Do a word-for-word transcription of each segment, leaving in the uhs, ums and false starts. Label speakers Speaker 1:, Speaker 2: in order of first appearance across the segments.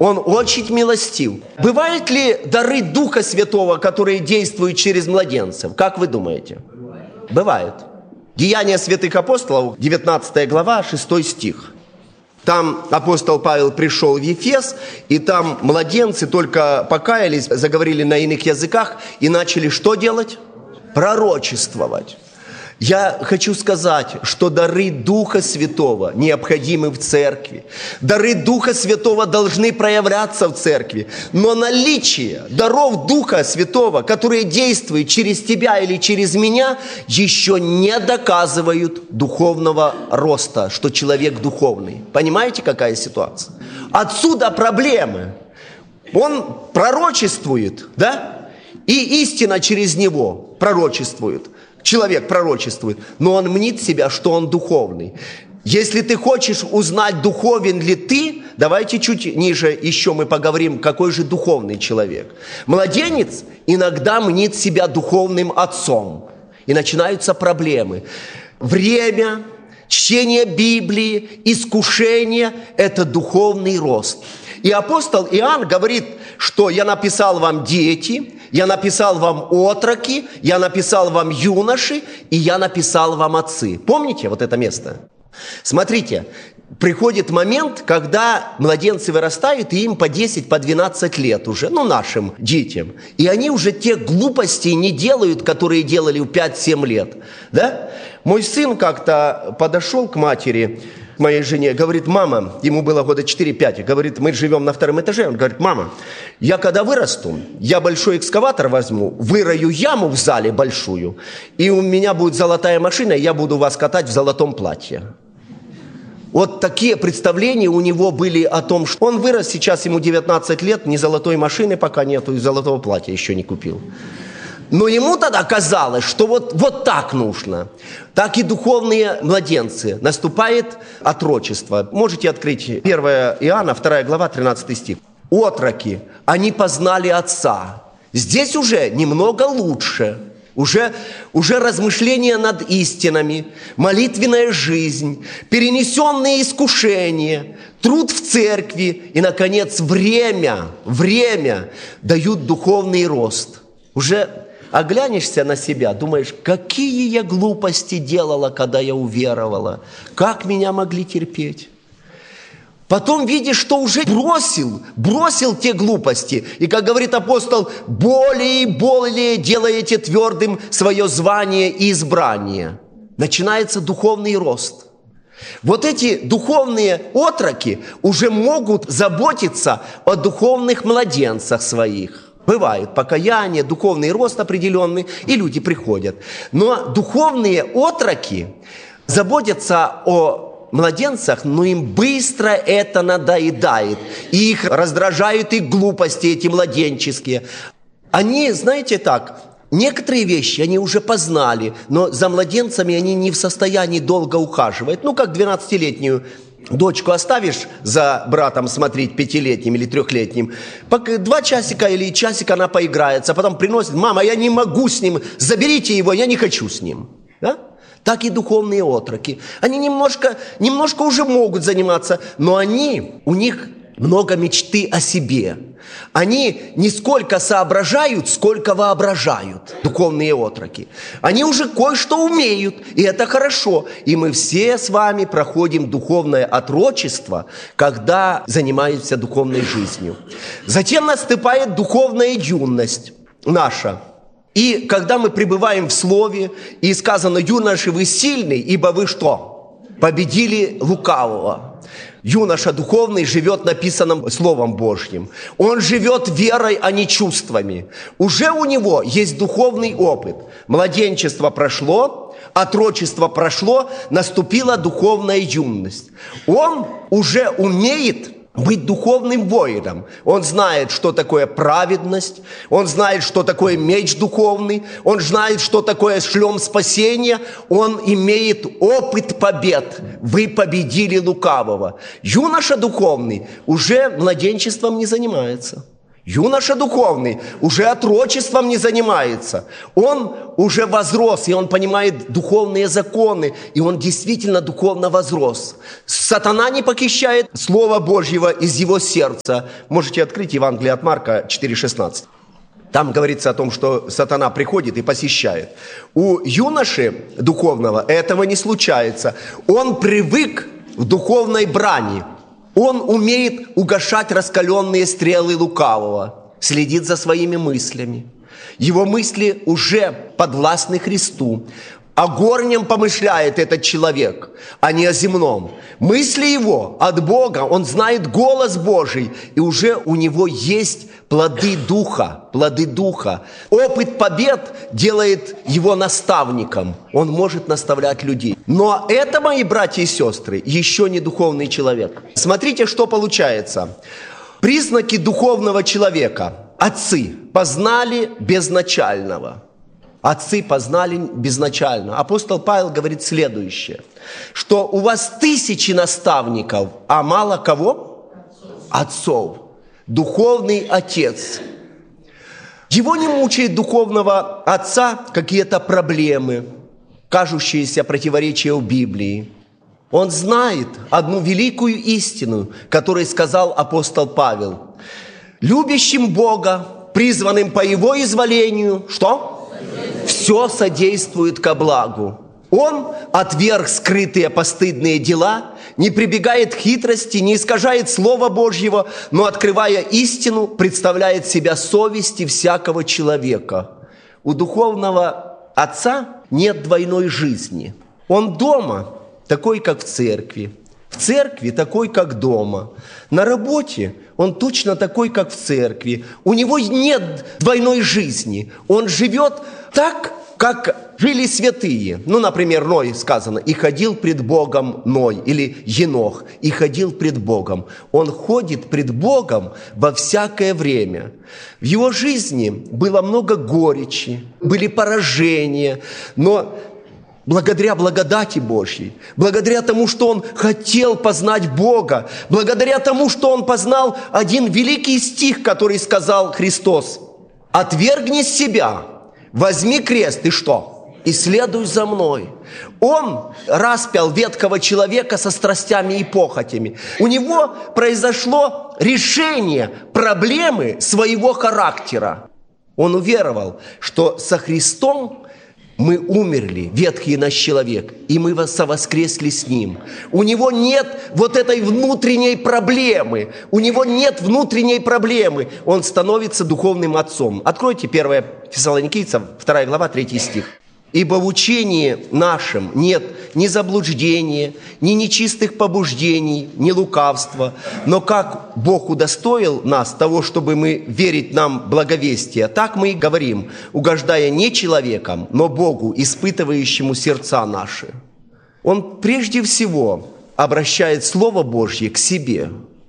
Speaker 1: Он очень милостив. Бывают ли дары Духа Святого, которые действуют через младенцев? Как вы думаете? Бывают. Деяния святых апостолов, девятнадцатая глава, шестой стих. Там апостол Павел пришел в Ефес, и там младенцы только покаялись, заговорили на иных языках и начали что делать? Пророчествовать. Я хочу сказать, что дары Духа Святого необходимы в церкви. Дары Духа Святого должны проявляться в церкви. Но наличие даров Духа Святого, которые действуют через тебя или через меня, еще не доказывают духовного роста, что человек духовный. Понимаете, какая ситуация? Отсюда проблемы. Он пророчествует, да? И истина через него пророчествует. Человек пророчествует, но он мнит себя, что он духовный. Если ты хочешь узнать, духовен ли ты, давайте чуть ниже еще мы поговорим, какой же духовный человек. Младенец иногда мнит себя духовным отцом. И начинаются проблемы. Время, чтение Библии, искушение – это духовный рост. И апостол Иоанн говорит, что я написал вам дети, я написал вам отроки, я написал вам юноши, и я написал вам отцы. Помните вот это место? Смотрите, приходит момент, когда младенцы вырастают, и им по десять, по двенадцать лет уже, ну, нашим детям. И они уже те глупости не делают, которые делали в пять-семь лет. Да? Мой сын как-то подошел к матери, к моей жене, говорит: мама, ему было года четыре-пять, говорит, мы живем на втором этаже, он говорит: мама, я когда вырасту, я большой экскаватор возьму, вырою яму в зале большую, и у меня будет золотая машина, и я буду вас катать в золотом платье. Вот такие представления у него были о том, что он вырос, сейчас ему девятнадцать лет, ни золотой машины пока нету, и золотого платья еще не купил. Но ему тогда казалось, что вот, вот так нужно. Так и духовные младенцы. Наступает отрочество. Можете открыть первое Иоанна, вторая глава, тринадцатый стих. Отроки, они познали Отца. Здесь уже немного лучше. Уже, уже размышления над истинами, молитвенная жизнь, перенесенные искушения, труд в церкви и, наконец, время, время дают духовный рост. Уже оглянешься на себя, думаешь, какие я глупости делала, когда я уверовала, как меня могли терпеть. Потом видишь, что уже бросил, бросил те глупости. И, как говорит апостол, более и более делаете твердым свое звание и избрание. Начинается духовный рост. Вот эти духовные отроки уже могут заботиться о духовных младенцах своих. Бывает покаяние, духовный рост определенный, и люди приходят. Но духовные отроки заботятся о младенцах, но им быстро это надоедает. И их раздражают их глупости эти младенческие. Они, знаете так, некоторые вещи они уже познали, но за младенцами они не в состоянии долго ухаживать. Ну, как двенадцатилетнюю дочку оставишь за братом смотреть пятилетним или трехлетним, два часика или часик она поиграется, а потом приносит: мама, я не могу с ним, заберите его, я не хочу с ним. Да? Так и духовные отроки. Они немножко, немножко уже могут заниматься, но они, у них много мечты о себе. Они не сколько соображают, сколько воображают, духовные отроки. Они уже кое-что умеют, и это хорошо. И мы все с вами проходим духовное отрочество, когда занимаемся духовной жизнью. Затем наступает духовная юность наша. И когда мы пребываем в Слове, и сказано: юноши, вы сильны, ибо вы что? Победили лукавого. Юноша духовный живет написанным Словом Божьим. Он живет верой, а не чувствами. Уже у него есть духовный опыт. Младенчество прошло, отрочество прошло, наступила духовная юность. Он уже умеет быть духовным воином. Он знает, что такое праведность, он знает, что такое меч духовный, он знает, что такое шлем спасения, он имеет опыт побед. Вы победили лукавого. Юноша духовный уже младенчеством не занимается. Юноша духовный уже отрочеством не занимается. Он уже возрос, и он понимает духовные законы, и он действительно духовно возрос. Сатана не похищает Слова Божьего из его сердца. Можете открыть Евангелие от Марка четыре шестнадцать. Там говорится о том, что сатана приходит и посещает. У юноши духовного этого не случается. Он привык в духовной брани. Он умеет угашать раскаленные стрелы лукавого, следит за своими мыслями. Его мысли уже подвластны Христу. О горнем помышляет этот человек, а не о земном. Мысли его от Бога, он знает голос Божий, и уже у него есть плоды Духа, плоды Духа. Опыт побед делает его наставником, он может наставлять людей. Но это, мои братья и сестры, еще не духовный человек. Смотрите, что получается. Признаки духовного человека. Отцы познали безначального. Отцы познали безначально. Апостол Павел говорит следующее, что у вас тысячи наставников, а мало кого? Отцов. Духовный отец. Его не мучает духовного отца какие-то проблемы, кажущиеся противоречия в Библии. Он знает одну великую истину, которую сказал апостол Павел. Любящим Бога, призванным по Его изволению, что? Все содействует ко благу. Он отверг скрытые постыдные дела, не прибегает к хитрости, не искажает Слова Божьего, но, открывая истину, представляет себя совести всякого человека. У духовного отца нет двойной жизни. Он дома, такой, как в церкви. В церкви такой, как дома. На работе он точно такой, как в церкви. У него нет двойной жизни. Он живет так, как жили святые. Ну, например, Ной сказано, и ходил пред Богом Ной, или Енох, и ходил пред Богом. Он ходит пред Богом во всякое время. В его жизни было много горечи, были поражения, но благодаря благодати Божьей, благодаря тому, что он хотел познать Бога, благодаря тому, что он познал один великий стих, который сказал Христос: «Отвергни себя, возьми крест и что? И следуй за мной». Он распял ветхого человека со страстями и похотями. У него произошло решение проблемы своего характера. Он уверовал, что со Христом мы умерли, ветхий наш человек, и мы совоскресли с Ним. У него нет вот этой внутренней проблемы. У него нет внутренней проблемы. Он становится духовным отцом. Откройте первое Фессалоникийцам, вторая глава, третий стих. «Ибо в учении нашем нет ни заблуждения, ни нечистых побуждений, ни лукавства, но как Бог удостоил нас того, чтобы мы верить нам благовестие, так мы и говорим, угождая не человеком, но Богу, испытывающему сердца наши». Он прежде всего обращает Слово Божье к себе.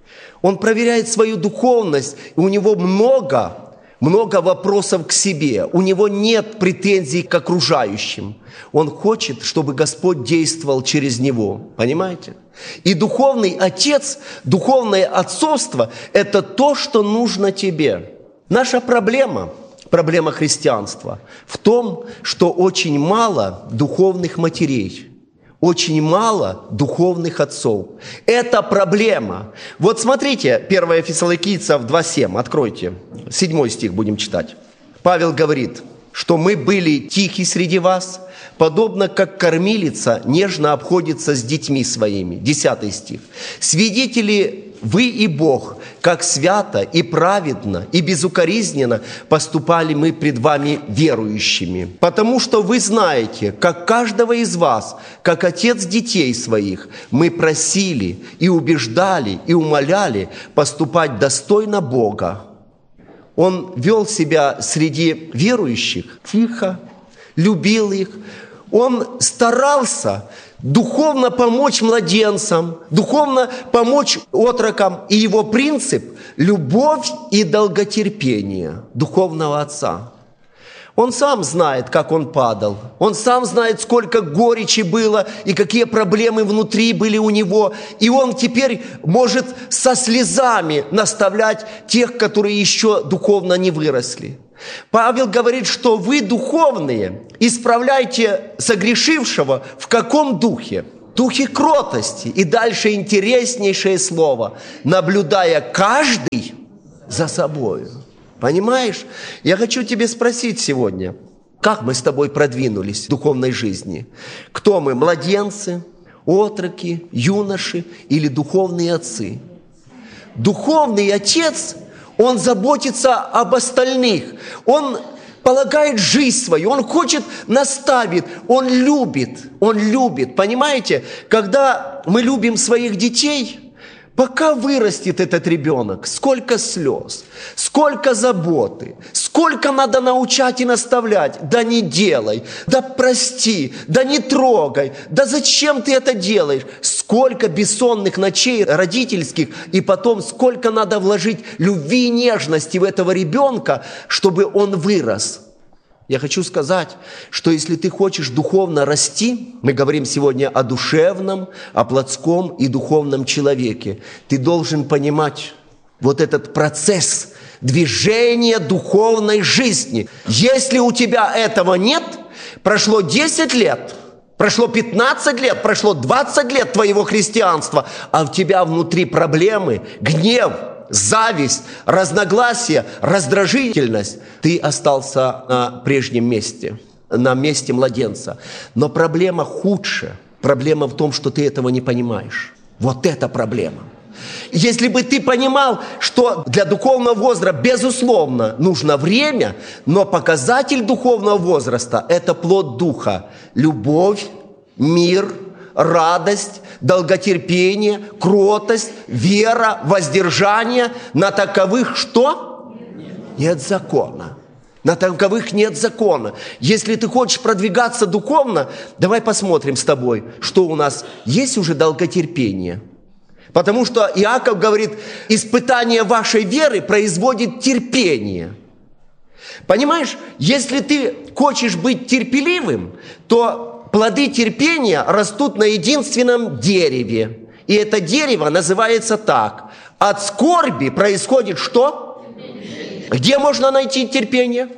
Speaker 1: Он проверяет свою духовность, и у него много Много вопросов к себе. У него нет претензий к окружающим. Он хочет, чтобы Господь действовал через него. Понимаете? И духовный отец, духовное отцовство – это то, что нужно тебе. Наша проблема, проблема христианства в том, что очень мало духовных матерей. Очень мало духовных отцов. Это проблема. Вот смотрите, первое Фессалоникийцам два семь, откройте. Седьмой стих будем читать. Павел говорит, что мы были тихи среди вас, подобно как кормилица нежно обходится с детьми своими. Десятый стих. Свидетели вы и Бог, как свято и праведно и безукоризненно поступали мы пред вами верующими. Потому что вы знаете, как каждого из вас, как отец детей своих, мы просили и убеждали и умоляли поступать достойно Бога. Он вел себя среди верующих тихо, любил их. Он старался духовно помочь младенцам, духовно помочь отрокам. И его принцип – любовь и долготерпение духовного отца. Он сам знает, как он падал. Он сам знает, сколько горечи было и какие проблемы внутри были у него. И он теперь может со слезами наставлять тех, которые еще духовно не выросли. Павел говорит, что вы, духовные, исправляйте согрешившего в каком духе? Духе кротости. И дальше интереснейшее слово. Наблюдая каждый за собою. Понимаешь? Я хочу тебе спросить сегодня, как мы с тобой продвинулись в духовной жизни? Кто мы? Младенцы, отроки, юноши или духовные отцы? Духовный отец, он заботится об остальных. Он полагает жизнь свою, он хочет наставить, он любит, он любит. Понимаете? Когда мы любим своих детей, пока вырастет этот ребенок, сколько слез, сколько заботы, сколько надо научать и наставлять. Да не делай, да прости, да не трогай, да зачем ты это делаешь? Сколько бессонных ночей родительских, и потом сколько надо вложить любви и нежности в этого ребенка, чтобы он вырос. Я хочу сказать, что если ты хочешь духовно расти, мы говорим сегодня о душевном, о плотском и духовном человеке, ты должен понимать вот этот процесс движения духовной жизни. Если у тебя этого нет, прошло десять лет, прошло пятнадцать лет, прошло двадцать лет твоего христианства, а у тебя внутри проблемы, гнев, зависть, разногласия, раздражительность, ты остался на прежнем месте, на месте младенца. Но проблема худшая. Проблема в том, что ты этого не понимаешь. Вот это проблема. Если бы ты понимал, что для духовного возраста, безусловно, нужно время, но показатель духовного возраста – это плод духа. Любовь, мир, радость, долготерпение, кротость, вера, воздержание. На таковых что? Нет закона. На таковых нет закона. Если ты хочешь продвигаться духовно, давай посмотрим с тобой, что у нас есть уже долготерпение. Потому что Иаков говорит, испытание вашей веры производит терпение. Понимаешь, если ты хочешь быть терпеливым, то плоды терпения растут на единственном дереве. И это дерево называется так. От скорби происходит что? Где можно найти терпение?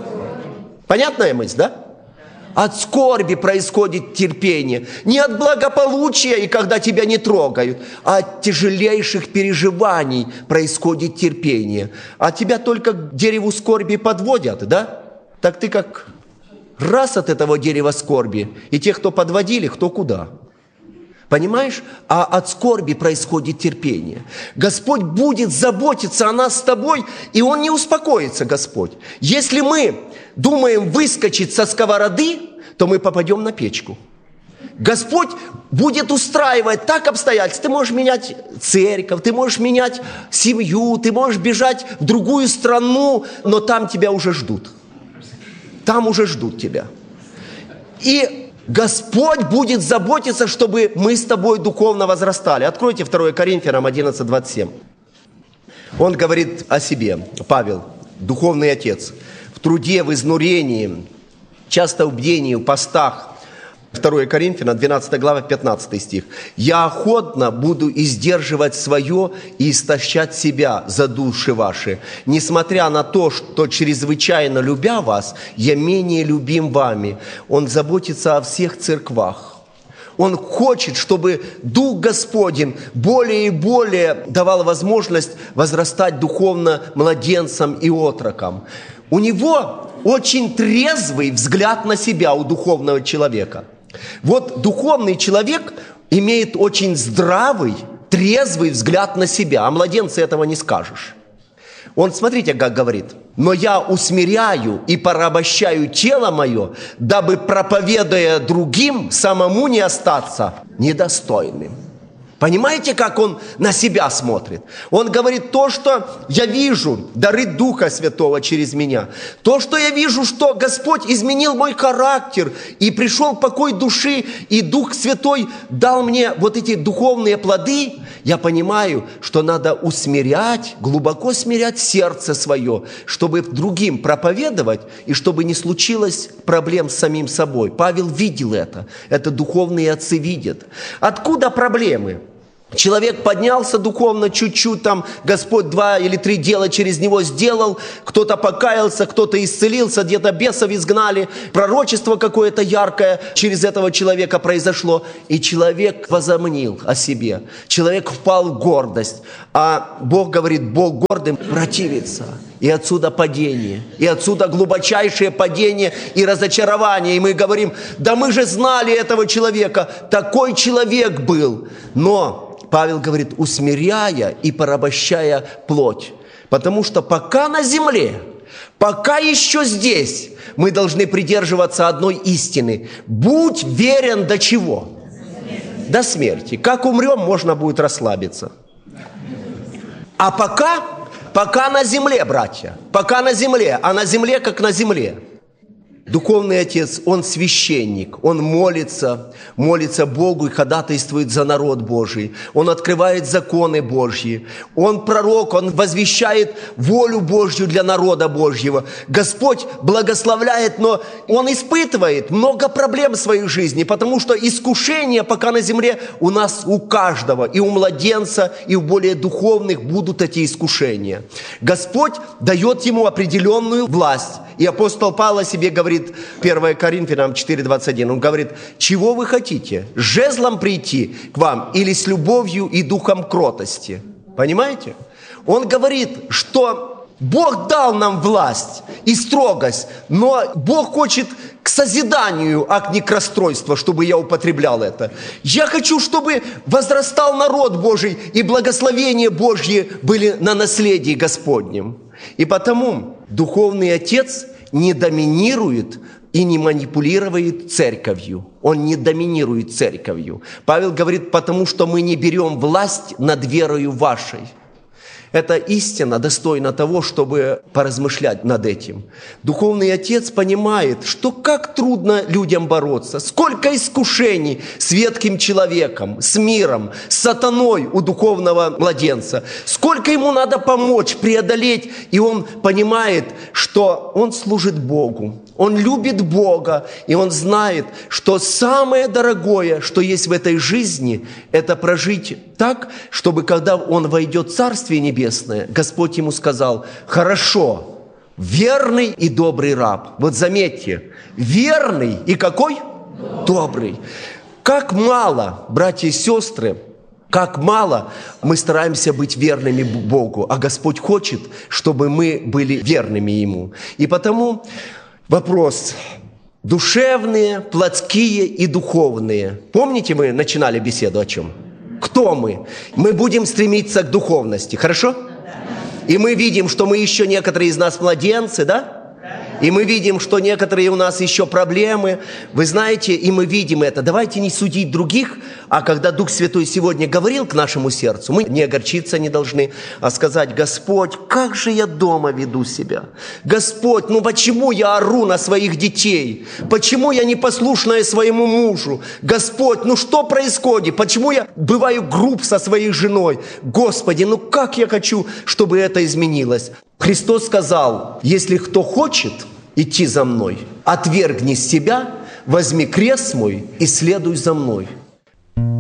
Speaker 1: Понятная мысль, да? От скорби происходит терпение. Не от благополучия, и когда тебя не трогают, а от тяжелейших переживаний происходит терпение. А тебя только к дереву скорби подводят, да? Так ты как раз от этого дерева скорби. И те, кто подводили, кто куда. Понимаешь? А от скорби происходит терпение. Господь будет заботиться о нас с тобой, и Он не успокоится, Господь. Если мы думаем выскочить со сковороды, то мы попадем на печку. Господь будет устраивать так обстоятельства. Ты можешь менять церковь, ты можешь менять семью, ты можешь бежать в другую страну, но там тебя уже ждут. Там уже ждут тебя. И Господь будет заботиться, чтобы мы с тобой духовно возрастали. Откройте второе Коринфянам одиннадцать двадцать семь. Он говорит о себе, Павел, духовный отец. В труде, в изнурении, часто в бдении, в постах. второе Коринфянам, двенадцатая глава, пятнадцатый стих. «Я охотно буду издерживать свое и истощать себя за души ваши, несмотря на то, что чрезвычайно любя вас, я менее любим вами». Он заботится о всех церквах. Он хочет, чтобы Дух Господень более и более давал возможность возрастать духовно младенцам и отрокам. У него очень трезвый взгляд на себя, у духовного человека. Вот духовный человек имеет очень здравый, трезвый взгляд на себя. А младенце этого не скажешь. Он, смотрите, как говорит. «Но я усмиряю и порабощаю тело мое, дабы, проповедуя другим, самому не остаться недостойным». Понимаете, как он на себя смотрит? Он говорит, то, что я вижу, дары Духа Святого через меня, то, что я вижу, что Господь изменил мой характер, и пришел покой души, и Дух Святой дал мне вот эти духовные плоды, я понимаю, что надо усмирять, глубоко смирять сердце свое, чтобы другим проповедовать, и чтобы не случилось проблем с самим собой. Павел видел это, это духовные отцы видят. Откуда проблемы? Человек поднялся духовно чуть-чуть, там Господь два или три дела через него сделал, кто-то покаялся, кто-то исцелился, где-то бесов изгнали, пророчество какое-то яркое через этого человека произошло, и человек возомнил о себе, человек впал в гордость, а Бог говорит, Бог гордым противится. И отсюда падение, и отсюда глубочайшее падение и разочарование. И мы говорим, да мы же знали этого человека, такой человек был, но... Павел говорит, усмиряя и порабощая плоть. Потому что пока на земле, пока еще здесь, мы должны придерживаться одной истины. Будь верен до чего? До смерти. Как умрем, можно будет расслабиться. А пока, пока на земле, братья, пока на земле, а на земле как на земле. Духовный отец, он священник, он молится, молится Богу и ходатайствует за народ Божий. Он открывает законы Божьи. Он пророк, он возвещает волю Божью для народа Божьего. Господь благословляет, но он испытывает много проблем в своей жизни, потому что искушения пока на земле у нас у каждого, и у младенца, и у более духовных будут эти искушения. Господь дает ему определенную власть. И апостол Павел о себе говорит, первое Коринфянам четыре двадцать один, он говорит, чего вы хотите, с жезлом прийти к вам или с любовью и духом кротости? Понимаете? Он говорит, что Бог дал нам власть и строгость, но Бог хочет к созиданию, а не к расстройству, чтобы я употреблял это. Я хочу, чтобы возрастал народ Божий и благословения Божьи были на наследии Господнем. И потому духовный отец не доминирует и не манипулирует церковью. Он не доминирует церковью. Павел говорит, потому что мы не берем власть над верою вашей. Эта истина достойна того, чтобы поразмышлять над этим. Духовный отец понимает, что как трудно людям бороться, сколько искушений с ветхим человеком, с миром, с сатаной у духовного младенца, сколько ему надо помочь, преодолеть, и он понимает, что он служит Богу, он любит Бога, и он знает, что самое дорогое, что есть в этой жизни, это прожить так, чтобы когда он войдет в Царствие Небесное, Господь ему сказал, хорошо, верный и добрый раб. Вот заметьте, верный и какой? Добрый. Как мало, братья и сестры, как мало мы стараемся быть верными Богу, а Господь хочет, чтобы мы были верными Ему. И потому вопрос: душевные, плотские и духовные. Помните, мы начинали беседу о чем? Кто мы? Мы будем стремиться к духовности, хорошо? И мы видим, что мы еще некоторые из нас младенцы, да? И мы видим, что некоторые у нас еще проблемы. Вы знаете, и мы видим это. Давайте не судить других, а когда Дух Святой сегодня говорил к нашему сердцу, мы не огорчиться не должны, а сказать: Господь, как же я дома веду себя? Господь, ну почему я ору на своих детей? Почему я непослушная своему мужу? Господь, ну что происходит? Почему я бываю груб со своей женой? Господи, ну как я хочу, чтобы это изменилось? Христос сказал: если кто хочет идти за мной, отвергни себя, возьми крест мой и следуй за мной.